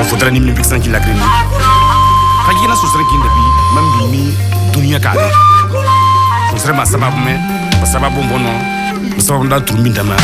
o faudra ni mi bixan ki la greni kagina so sere kin debi mam bi dunia kale so sere ma sababu me sababu mbono sababu nda turmi dama